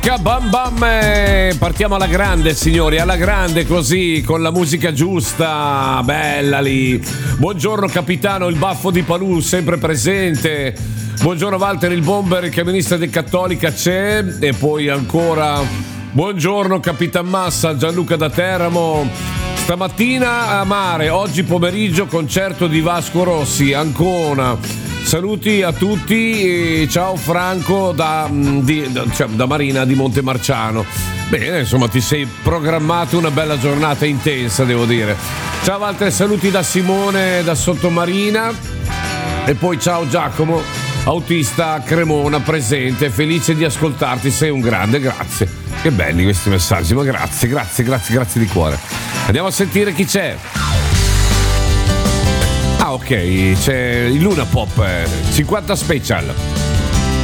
Bam bam, partiamo alla grande, signori, alla grande, così, con la musica giusta, bella lì. Buongiorno capitano, il baffo di Palù sempre presente. Buongiorno Walter, il bomber, il camionista del Cattolica c'è. E poi ancora buongiorno Capitan Massa, Gianluca da Teramo. Stamattina a mare, oggi pomeriggio concerto di Vasco Rossi, Ancona. Saluti a tutti, ciao Franco da Marina di Montemarciano. Bene, insomma ti sei programmato una bella giornata intensa, devo dire. Ciao Walter, saluti da Simone da Sottomarina. E poi ciao Giacomo, autista a Cremona, presente, felice di ascoltarti, sei un grande, grazie. Che belli questi messaggi, ma grazie di cuore. Andiamo a sentire chi c'è. Ah, ok, c'è il Luna Pop 50 Special.